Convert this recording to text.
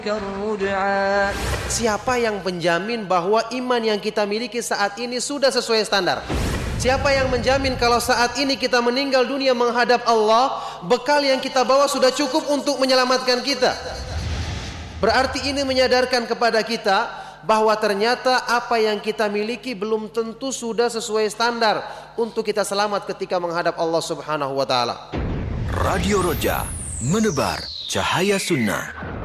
الرجعى. Siapa yang menjamin bahwa iman yang kita miliki saat ini sudah sesuai standar? Siapa yang menjamin kalau saat ini kita meninggal dunia menghadap Allah, bekal yang kita bawa sudah cukup untuk menyelamatkan kita? Berarti ini menyadarkan kepada kita bahwa ternyata apa yang kita miliki belum tentu sudah sesuai standar untuk kita selamat ketika menghadap Allah Subhanahu wa taala. Radio Roja, menebar cahaya sunnah.